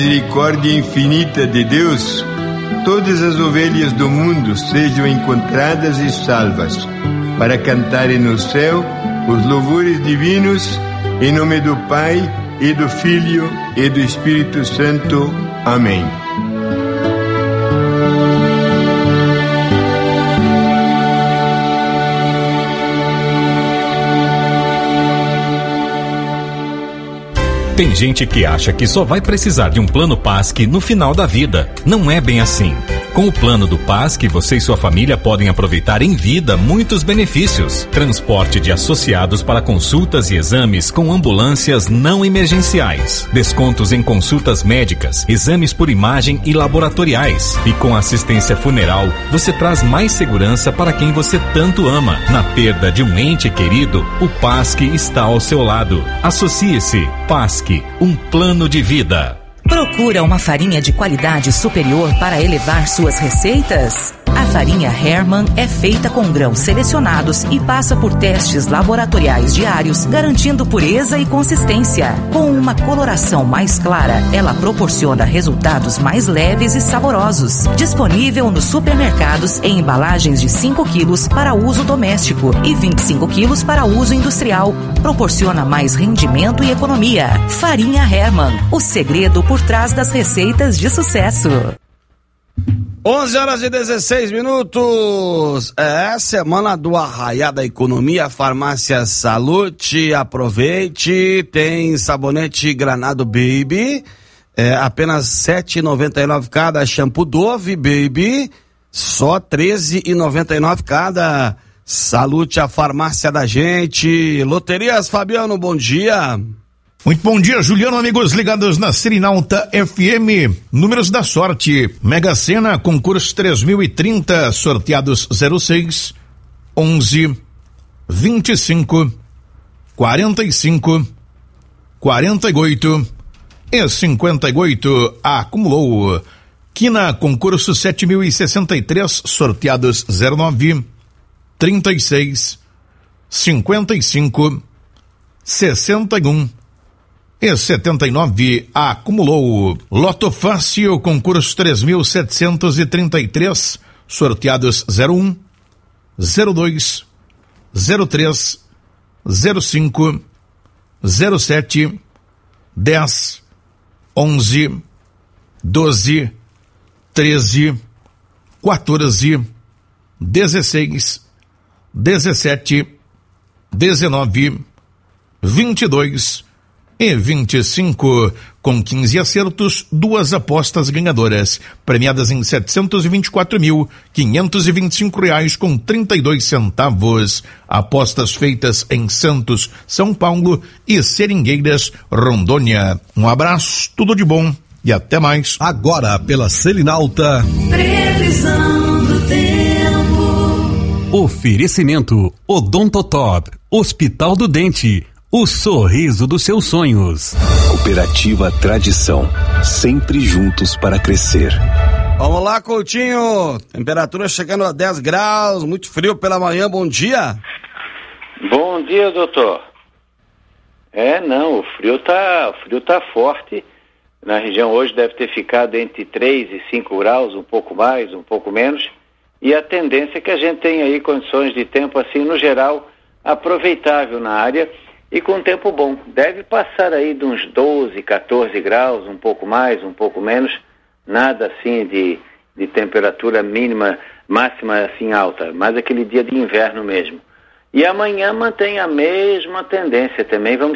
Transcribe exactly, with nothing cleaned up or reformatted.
misericórdia infinita de Deus, todas as ovelhas do mundo sejam encontradas e salvas, para cantarem no céu os louvores divinos, em nome do Pai, e do Filho, e do Espírito Santo. Amém. Tem gente que acha que só vai precisar de um plano Pasque no final da vida. Não é bem assim. Com o plano do Pasque, você e sua família podem aproveitar em vida muitos benefícios. Transporte de associados para consultas e exames com ambulâncias não emergenciais. Descontos em consultas médicas, exames por imagem e laboratoriais. E com assistência funeral, você traz mais segurança para quem você tanto ama. Na perda de um ente querido, o Pasque está ao seu lado. Associe-se. Pasque, um plano de vida. Procura uma farinha de qualidade superior para elevar suas receitas? A farinha Hermann é feita com grãos selecionados e passa por testes laboratoriais diários, garantindo pureza e consistência. Com uma coloração mais clara, ela proporciona resultados mais leves e saborosos. Disponível nos supermercados em embalagens de cinco quilos para uso doméstico e vinte e cinco quilos para uso industrial. Proporciona mais rendimento e economia. Farinha Hermann, o segredo por trás das receitas de sucesso. onze horas e dezesseis minutos. É semana do Arraiá da Economia, Farmácia Salute. Aproveite, tem sabonete Granado Baby, é, apenas sete reais e noventa e nove centavos cada. Shampoo Dove Baby, só treze reais e noventa e nove centavos cada. Salute, a farmácia da gente. Loterias Fabiano, bom dia. Muito bom dia, Juliano, amigos ligados na Serenalta F M. Números da sorte: Mega Sena, concurso três mil e trinta, sorteados zero seis, onze, vinte e cinco, quarenta e cinco, quarenta e oito e cinquenta e oito. Acumulou. Quina, concurso sete mil e sessenta e três, sorteados zero nove, trinta e seis, cinquenta e cinco, sessenta e um e setenta e nove. Acumulou. Loto Fácil, concurso três mil setecentos e trinta e três, sorteados zero um, zero dois, zero três, zero cinco, zero sete, dez, onze, doze, treze, quatorze, dezesseis, dezessete, dezenove, vinte e dois e vinte e cinco. Com quinze acertos, duas apostas ganhadoras, premiadas em setecentos e vinte e quatro mil, quinhentos e vinte e cinco reais com trinta e dois centavos. Apostas feitas em Santos, São Paulo e Seringueiras, Rondônia. Um abraço, tudo de bom e até mais. Agora pela Selinalta. Previsão do tempo. Oferecimento Odontotop, Hospital do Dente. O sorriso dos seus sonhos. Cooperativa Tradição, sempre juntos para crescer. Vamos lá, Coutinho. Temperatura chegando a dez graus, muito frio pela manhã, bom dia. Bom dia, doutor. É, não, o frio tá, o frio tá forte. Na região hoje deve ter ficado entre três e cinco graus, um pouco mais, um pouco menos. E a tendência é que a gente tenha aí condições de tempo assim, no geral, aproveitável na área. E com tempo bom, deve passar aí de uns doze, quatorze graus, um pouco mais, um pouco menos, nada assim de, de temperatura mínima, máxima assim alta, mas aquele dia de inverno mesmo. E amanhã mantém a mesma tendência também, vamos